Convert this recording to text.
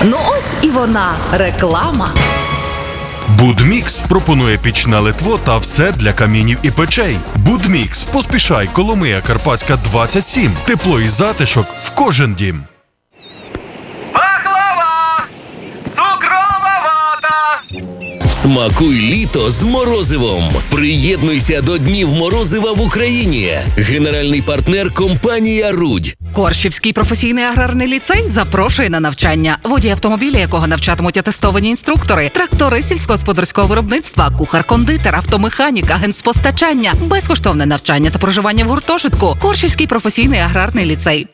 Ну ось і вона, реклама. Будмікс пропонує пічне литво та все для камінів і печей. Будмікс. Поспішай. Коломия, Карпатська, 27. Тепло і затишок в кожен дім. Пахлава! Цукрова вата! Смакуй літо з морозивом. Приєднуйся до Днів морозива в Україні. Генеральний партнер – компанія «Рудь». Корчівський професійний аграрний ліцей запрошує на навчання. Водій автомобіля, якого навчатимуть атестовані інструктори, трактори сільськогосподарського виробництва, кухар-кондитер, автомеханік, агент з постачання, безкоштовне навчання та проживання в гуртожитку. Корчівський професійний аграрний ліцей.